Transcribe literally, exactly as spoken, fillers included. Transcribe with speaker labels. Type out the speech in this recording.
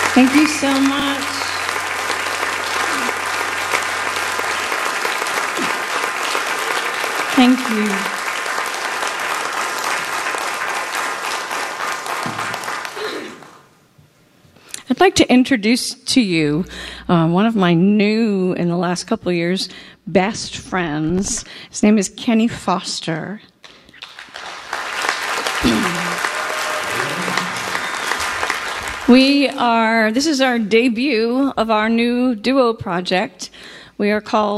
Speaker 1: Thank you so much. Thank you. I'd like to introduce to you uh, one of my new, in the last couple of years, best friends. His name is Kenny Foster. We are, this is our debut of our new duo project. We are called